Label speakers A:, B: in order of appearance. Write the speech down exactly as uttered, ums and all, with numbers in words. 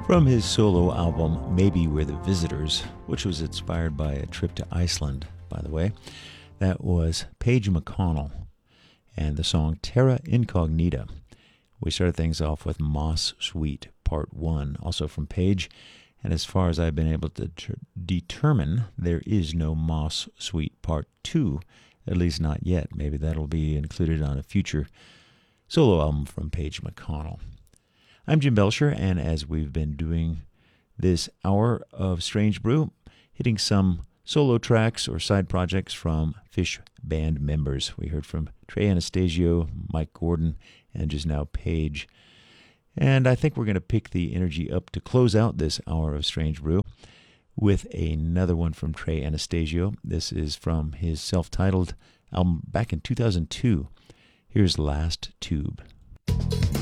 A: From his solo album, Maybe We're the Visitors, which was inspired by a trip to Iceland, by the way, that was Page McConnell and the song Terra Incognita. We started things off with Moss Suite Part one, also from Page, and as far as I've been able to ter- determine, there is no Moss Suite Part two, at least not yet. Maybe that'll be included on a future solo album from Page McConnell. I'm Jim Belcher, and as we've been doing this hour of Strange Brew, hitting some solo tracks or side projects from Fish band members. We heard from Trey Anastasio, Mike Gordon, and just now Page. And I think we're going to pick the energy up to close out this hour of Strange Brew with another one from Trey Anastasio. This is from his self-titled album back in two thousand two. Here's Last Tube.